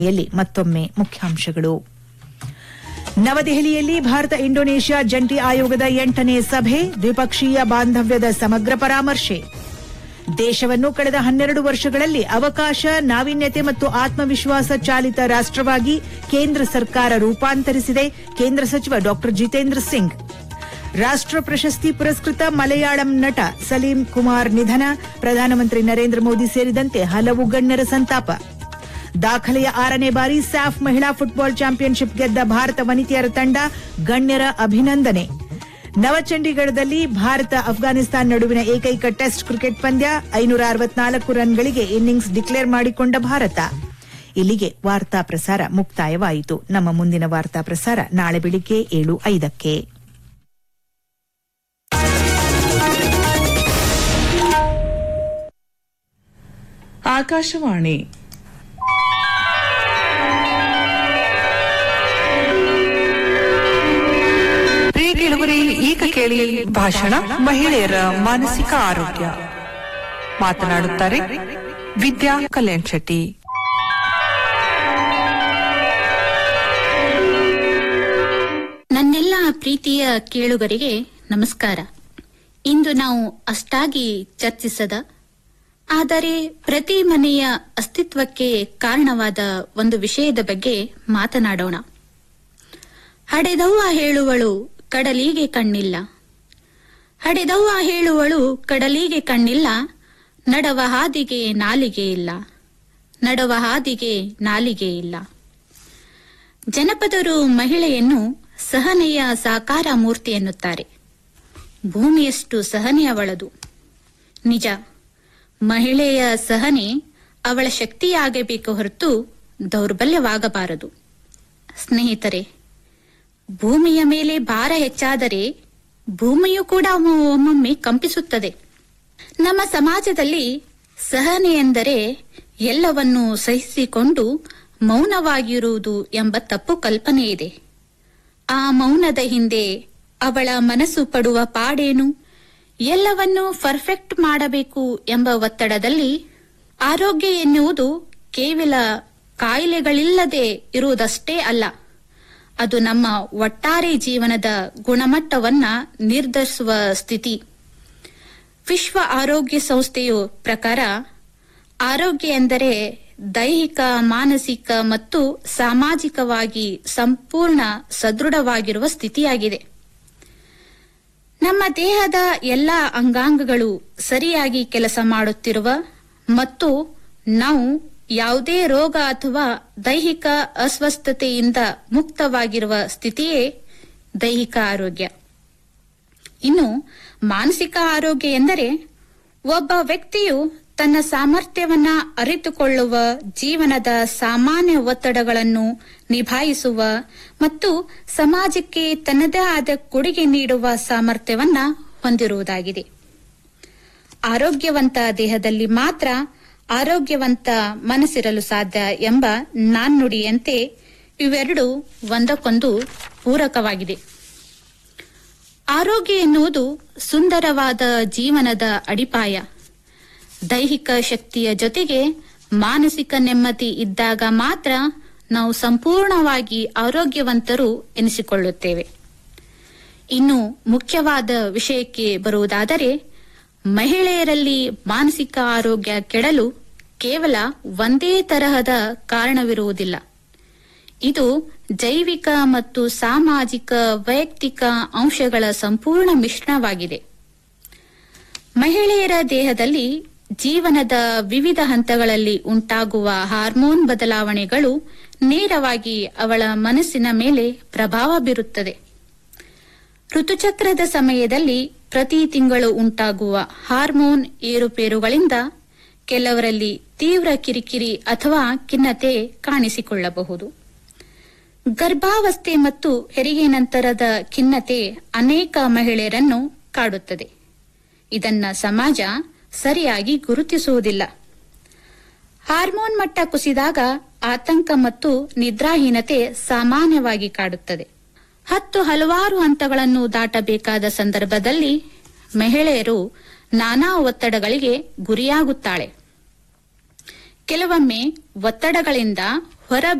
ಮತ್ತೊಮ್ಮೆ ಮುಖ್ಯಾಂಶಗಳು. ನವದೆಹಲಿಯಲ್ಲಿ ಭಾರತ ಇಂಡೋನೇಷ್ಯಾ ಜಂಟಿ ಆಯೋಗದ 8ನೇ ಸಭೆ, ದ್ವಿಪಕ್ಷೀಯ ಬಾಂಧವ್ಯದ ಸಮಗ್ರ ಪರಾಮರ್ಶೆ. ದೇಶವನ್ನು ಕಳೆದ 12 ವರ್ಷಗಳಲ್ಲಿ ಅವಕಾಶ, ನಾವೀನ್ಯತೆ ಮತ್ತು ಆತ್ಮವಿಶ್ವಾಸ ಚಾಲಿತ ರಾಷ್ಟವಾಗಿ ಕೇಂದ್ರ ಸರ್ಕಾರ ರೂಪಾಂತರಿಸಿದೆ. ಕೇಂದ್ರ ಸಚಿವ ಡಾ ಜಿತೇಂದ್ರ ಸಿಂಗ್. ರಾಷ್ಟ ಪ್ರಶಸ್ತಿ ಪುರಸ್ಕೃತ ಮಲಯಾಳಂ ನಟ ಸಲೀಂ ಕುಮಾರ್ ನಿಧನ. ಪ್ರಧಾನಮಂತ್ರಿ ನರೇಂದ್ರ ಮೋದಿ ಸೇರಿದಂತೆ ಹಲವು ಗಣ್ಯರ ಸಂತಾಪ. ದಾಖಲೆಯ 6ನೇ ಬಾರಿ ಸ್ಯಾಫ್ ಮಹಿಳಾ ಫುಟ್ಬಾಲ್ ಚಾಂಪಿಯನ್ಶಿಪ್ ಗೆದ್ದ ಭಾರತ ವನಿತೆಯರ ತಂಡ, ಗಣ್ಯರ ಅಭಿನಂದನೆ. ನವಚಂಡೀಗಢದಲ್ಲಿ ಭಾರತ ಅಫ್ಘಾನಿಸ್ತಾನ ನಡುವಿನ ಏಕೈಕ ಟೆಸ್ಟ್ ಕ್ರಿಕೆಟ್ ಪಂದ್ಯ, 564 ರನ್ಗಳಿಗೆ ಇನ್ನಿಂಗ್ಸ್ ಡಿಕ್ಲೇರ್ ಮಾಡಿಕೊಂಡ ಭಾರತ. ಇಲ್ಲಿಗೆ ವಾರ್ತಾ ಪ್ರಸಾರ ಮುಕ್ತಾಯವಾಯಿತು. ನಮ್ಮ ಮುಂದಿನ ವಾರ್ತಾ ಪ್ರಸಾರ ನಾಳೆ ಬೆಳಿಗ್ಗೆ 7:05ಕ್ಕೆ. ಆಕಾಶವಾಣಿ ಈಗ ಕೇಳಿ ಭಾಷಣ ಮಹಿಳೆಯರ ಮಾನಸಿಕ ಆರೋಗ್ಯ. ಮಾತನಾಡುತ್ತಾರೆ ವಿದ್ಯಾ ಕಲ್ಯಾಣ್ ಶೆಟ್ಟಿ. ನನ್ನೆಲ್ಲ ಪ್ರೀತಿಯ ಕೇಳುಗರಿಗೆ ನಮಸ್ಕಾರ. ಇಂದು ನಾವು ಅಷ್ಟಾಗಿ ಚರ್ಚಿಸದ, ಆದರೆ ಪ್ರತಿ ಮನೆಯ ಅಸ್ತಿತ್ವಕ್ಕೆ ಕಾರಣವಾದ ಒಂದು ವಿಷಯದ ಬಗ್ಗೆ ಮಾತನಾಡೋಣ. ಹಡೆದವ್ವ ಹೇಳುವಳು ಕಡಲಿಗೆ ಕಣ್ಣಿಲ್ಲ, ಹಡೆದವ್ವ ಹೇಳುವಳು ಕಡಲಿಗೆ ಕಣ್ಣಿಲ್ಲ, ನಡವ ಹಾದಿಗೆ ನಾಲಿಗೆ ಇಲ್ಲ, ನಡವ ಹಾದಿಗೆ ನಾಲಿಗೆ ಇಲ್ಲ. ಜನಪದರು ಮಹಿಳೆಯನ್ನು ಸಹನೆಯ ಸಾಕಾರ ಮೂರ್ತಿ ಎನ್ನುತ್ತಾರೆ. ಭೂಮಿಯಷ್ಟು ಸಹನೆ ಅವಳದು. ನಿಜ, ಮಹಿಳೆಯ ಸಹನೆ ಅವಳ ಶಕ್ತಿಯಾಗಬೇಕು ಹೊರತು ದೌರ್ಬಲ್ಯವಾಗಬಾರದು. ಸ್ನೇಹಿತರೆ, ಭೂಮಿಯ ಮೇಲೆ ಭಾರ ಹೆಚ್ಚಾದರೆ ಭೂಮಿಯೂ ಕೂಡ ಒಮ್ಮೊಮ್ಮೆ ಕಂಪಿಸುತ್ತದೆ. ನಮ್ಮ ಸಮಾಜದಲ್ಲಿ ಸಹನೆ ಎಂದರೆ ಎಲ್ಲವನ್ನೂ ಸಹಿಸಿಕೊಂಡು ಮೌನವಾಗಿರುವುದು ಎಂಬ ತಪ್ಪು ಕಲ್ಪನೆ ಇದೆ. ಆ ಮೌನದ ಹಿಂದೆ ಅವಳ ಮನಸ್ಸು ಪಡುವ ಪಾಡೇನು? ಎಲ್ಲವನ್ನೂ ಪರ್ಫೆಕ್ಟ್ ಮಾಡಬೇಕು ಎಂಬ ಒತ್ತಡದಲ್ಲಿ ಆರೋಗ್ಯ ಎನ್ನುವುದು ಕೇವಲ ಕಾಯಿಲೆಗಳಿಲ್ಲದೆ ಇರುವುದಷ್ಟೇ ಅಲ್ಲ, ಅದು ನಮ್ಮ ಒಟ್ಟಾರೆ ಜೀವನದ ಗುಣಮಟ್ಟವನ್ನ ನಿರ್ಧರಿಸುವ ಸ್ಥಿತಿ. ವಿಶ್ವ ಆರೋಗ್ಯ ಸಂಸ್ಥೆಯ ಪ್ರಕಾರ ಆರೋಗ್ಯ ಎಂದರೆ ದೈಹಿಕ, ಮಾನಸಿಕ ಮತ್ತು ಸಾಮಾಜಿಕವಾಗಿ ಸಂಪೂರ್ಣ ಸದೃಢವಾಗಿರುವ ಸ್ಥಿತಿಯಾಗಿದೆ. ನಮ್ಮ ದೇಹದ ಎಲ್ಲಾ ಅಂಗಾಂಗಗಳು ಸರಿಯಾಗಿ ಕೆಲಸ ಮಾಡುತ್ತಿರುವ ಮತ್ತು ನಾವು ಯಾವುದೇ ರೋಗ ಅಥವಾ ದೈಹಿಕ ಅಸ್ವಸ್ಥತೆಯಿಂದ ಮುಕ್ತವಾಗಿರುವ ಸ್ಥಿತಿಯೇ ದೈಹಿಕ ಆರೋಗ್ಯ. ಇನ್ನು ಮಾನಸಿಕ ಆರೋಗ್ಯ ಎಂದರೆ ಒಬ್ಬ ವ್ಯಕ್ತಿಯು ತನ್ನ ಸಾಮರ್ಥ್ಯವನ್ನ ಅರಿತುಕೊಳ್ಳುವ, ಜೀವನದ ಸಾಮಾನ್ಯ ಒತ್ತಡಗಳನ್ನು ನಿಭಾಯಿಸುವ ಮತ್ತು ಸಮಾಜಕ್ಕೆ ತನ್ನದೇ ಆದ ಕೊಡುಗೆ ನೀಡುವ ಸಾಮರ್ಥ್ಯವನ್ನ ಹೊಂದಿರುವುದಾಗಿದೆ. ಆರೋಗ್ಯವಂತ ದೇಹದಲ್ಲಿ ಮಾತ್ರ ಆರೋಗ್ಯವಂತ ಮನಸ್ಸಿರಲು ಸಾಧ್ಯ ಎಂಬ ನಾಣ್ಣುಡಿಯಂತೆ ಇವೆರಡು ಒಂದಕ್ಕೊಂದು ಪೂರಕವಾಗಿದೆ. ಆರೋಗ್ಯ ಎನ್ನುವುದು ಸುಂದರವಾದ ಜೀವನದ ಅಡಿಪಾಯ. ದೈಹಿಕ ಶಕ್ತಿಯ ಜೊತೆಗೆ ಮಾನಸಿಕ ನೆಮ್ಮದಿ ಇದ್ದಾಗ ಮಾತ್ರ ನಾವು ಸಂಪೂರ್ಣವಾಗಿ ಆರೋಗ್ಯವಂತರು ಎನಿಸಿಕೊಳ್ಳುತ್ತೇವೆ. ಇನ್ನು ಮುಖ್ಯವಾದ ವಿಷಯಕ್ಕೆ ಬರುವುದಾದರೆ, ಮಹಿಳೆಯರಲ್ಲಿ ಮಾನಸಿಕ ಆರೋಗ್ಯ ಕೆಡಲು ಕೇವಲ ಒಂದೇ ತರಹದ ಕಾರಣವಿರುವುದಿಲ್ಲ. ಇದು ಜೈವಿಕ ಮತ್ತು ಸಾಮಾಜಿಕ, ವೈಯಕ್ತಿಕ ಅಂಶಗಳ ಸಂಪೂರ್ಣ ಮಿಶ್ರಣವಾಗಿದೆ. ಮಹಿಳೆಯರ ದೇಹದಲ್ಲಿ ಜೀವನದ ವಿವಿಧ ಹಂತಗಳಲ್ಲಿ ಉಂಟಾಗುವ ಹಾರ್ಮೋನ್ ಬದಲಾವಣೆಗಳು ನೇರವಾಗಿ ಅವಳ ಮನಸ್ಸಿನ ಮೇಲೆ ಪ್ರಭಾವ ಬೀರುತ್ತದೆ. ಋತುಚಕ್ರದ ಸಮಯದಲ್ಲಿ ಪ್ರತಿ ತಿಂಗಳು ಉಂಟಾಗುವ ಹಾರ್ಮೋನ್ ಏರುಪೇರುಗಳಿಂದ ಕೆಲವರಲ್ಲಿ ತೀವ್ರ ಕಿರಿಕಿರಿ ಅಥವಾ ಖಿನ್ನತೆ ಕಾಣಿಸಿಕೊಳ್ಳಬಹುದು. ಗರ್ಭಾವಸ್ಥೆ ಮತ್ತು ಹೆರಿಗೆ ನಂತರದ ಖಿನ್ನತೆ ಅನೇಕ ಮಹಿಳೆಯರನ್ನು ಕಾಡುತ್ತದೆ. ಇದನ್ನ ಸಮಾಜ ಸರಿಯಾಗಿ ಗುರುತಿಸುವುದಿಲ್ಲ. ಹಾರ್ಮೋನ್ ಮಟ್ಟ ಕುಸಿದಾಗ ಆತಂಕ ಮತ್ತು ನಿದ್ರಾಹೀನತೆ ಸಾಮಾನ್ಯವಾಗಿ ಕಾಡುತ್ತದೆ. ಹಲವಾರು ಹಂತಗಳನ್ನು ದಾಟಬೇಕಾದ ಸಂದರ್ಭದಲ್ಲಿ ಮಹಿಳೆಯರು ನಾನಾ ಒತ್ತಡಗಳಿಗೆ ಗುರಿಯಾಗುತ್ತಾಳೆ. ಕೆಲವೊಮ್ಮೆ ಒತ್ತಡಗಳಿಂದ ಹೊರ